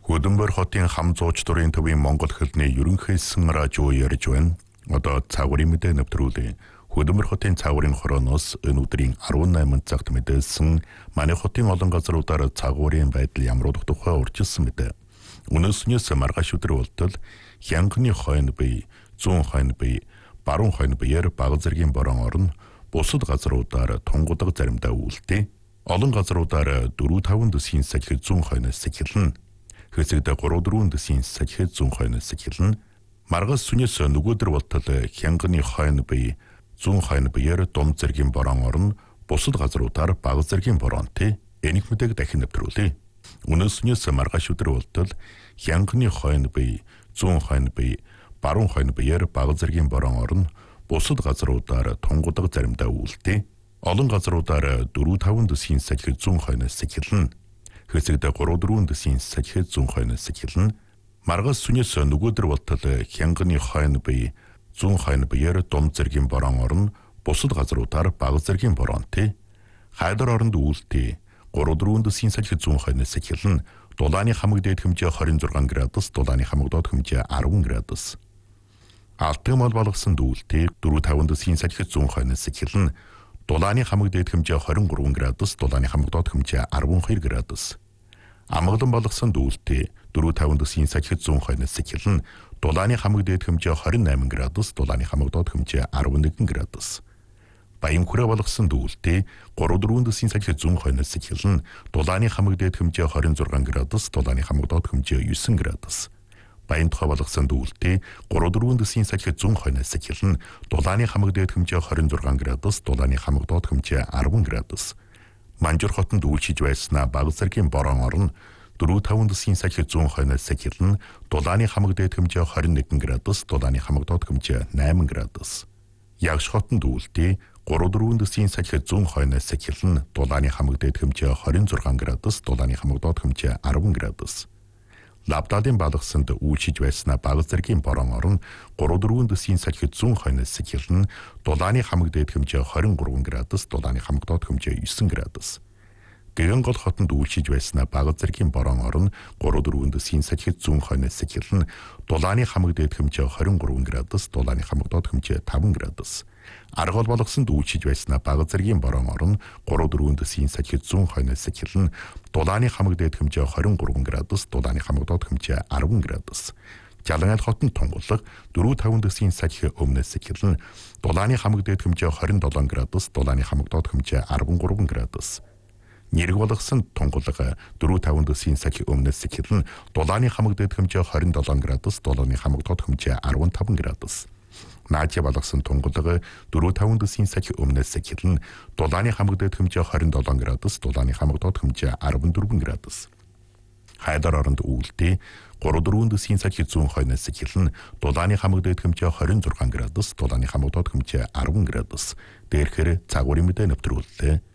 Хөдөнбөр хотын хам зууч дурын төвийн Монгол хэлний ерөнхийсэн радио ярьж байна. Одоо цагуурын мэдээ нэвтрүүлээ. Хөдөнбөр хотын цагуурын хорооноос энэ өдрийн 18 цагт мэдээлсэн манай хотын олон газруудаар цагуурын байдал ямруулах тухай урьдчилсан мэдээ. Өнөөснөөс маргааш өдөр болтол Хянганы хойно бие, зүүн хойно бие, баруун хойно биеэр бага зэргийн борон орно. Бусад газруудаар тунгудаг заримдаа үүлдээ. Олон газруудаар 4-5 дэсийн сахил зүүн хойноос сахилна. Хэсэгдээ 3-4 дэсийн сахил зүүн хойноос сахилна. Маргаас сүнээс нөгөөдөр болтол Хянганы хойно бие, зүүн хойно биеэр дум зэргийн борон орно. Бусад газруудаар бага зэргийн боронтой. Энийг мэдээг дахин нэвтрүүлээ. Өнөөснөөс маргааш өдөр болтол Хянганы хойно бие, зүүн хойно бие, баруун хойно биеэр бага зэргийн борон орно. Бусад газруудаар тунгудаг заримдаа үүлдээ. Олон газруудаар 4-5 дэсийн сахил зүүн хойноос сахилна. Хэсэгдээ 3-4 дэсийн сахил зүүн хойноос сахилна. Маргаас сүнээс нөгөөдөр болтол Хянганы хойно бие, зүүн хойно биеэр дум зэргийн борон орно. Бусад газруудаар бага зэргийн боронтой. Хайдар оронд үүлдээ. 3-4 дэсийн сахил зүүн хойноос сахилна. Дулааны хамаг дээд хэмжээ 26 градус, дулааны хамаг доод хэмжээ 10 градус. Алтан мал болгосон дүүлтэй 4-5 дэсийн сахил зүүн хойноос сахилна. Дулааны хамаг дээд хэмжээ 23 градус, дулааны хамаг доод хэмжээ 12 градус. Амгалан болгосон дүүлтэй 4-5 дэсийн сахил зүүн хойноос сахилна. Дулааны хамаг дээд хэмжээ 28 градус, дулааны хамаг доод хэмжээ 11 градус. Баян хүрээ болгосон дүүлтэй 3-4 дэсийн сахил зүүн хойноос сахилна. Дулааны хамаг дээд хэмжээ 26 градус, дулааны хамаг доод хэмжээ 9 градус. Баян тухай болгосон дүүлтэй 3-4 дэсийн сахил зүүн хойноос сахилна. Дулааны хамаг дээд хэмжээ 26 градус, дулааны хамаг доод хэмжээ 10 градус. Манжур хотод үйлчиж байснаа бага зэргийн борон орно. 4-5 дэсийн сахил зүүн хойноос сахилна. Дулааны хамаг дээд хэмжээ 21 градус, дулааны хамаг доод хэмжээ 8 градус. Ягш хотод үйлдээ 3-4 дэсийн сахил зүүн хойноос сахилна. Дулааны хамаг дээд хэмжээ 26 градус, дулааны хамаг доод хэмжээ 10 градус. Лавдалын балгасанд үйлчиж байснаа бага зэргийн борон орно. 3-4 дэсийн сахил зүүн хойноос сахилна. Дулааны хамаг дээд хэмжээ 23 градус, дулааны хамаг доод хэмжээ 9 градус. Гэгэн гол хотод үйлчиж байснаа бага зэргийн борон орно. 3-4 дэсийн сахил зүүн хойноос сахилна. Дулааны хамаг дээд хэмжээ 23 градус, дулааны хамаг доод хэмжээ 5 градус. Аргол болгосонд үйлчиж байснаа бага зэргийн борон орно. 3-4 дэсийн сахил зүүн хойноос сахилна. Дулааны хамаг дээд хэмжээ 23 градус, дулааны хамаг доод хэмжээ 10 градус. Жалангайл хотод тунгуулга 4-5 дэсийн сахил өмнөөс сахилна. Дулааны хамаг дээд хэмжээ 27 градус, дулааны хамаг доод хэмжээ 13 градус. Нэрэг болгосон тунгуулга 4-5 дэсийн сахил өмнөөс сахилна. Дулааны хамаг дээд хэмжээ 27 градус, дулааны хамаг доод хэмжээ 15 градус. Наача болгосон тунгуулга 4-5 дэсийн сахил өмнөөс сахилна. Дулааны хамаг дээд хэмжээ 27 градус, дулааны хамаг доод хэмжээ 14 градус. Хайдар оронд үүлдээ 3-4 дэсийн сахил зүүн хойноос сахилна. Дулааны хамаг дээд хэмжээ 26 градус, дулааны хамаг доод хэмжээ 10 градус. Дээрхээр цагуурын мэдээ нэвтрүүллээ.